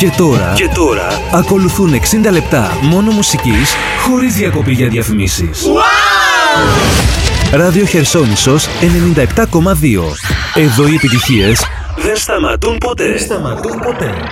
Και τώρα ακολουθούν 60 λεπτά μόνο μουσικής, χωρίς διακοπή για διαφημίσεις. Ράδιο Χερσόνησος 97,2. Εδώ οι επιτυχίες δεν σταματούν ποτέ.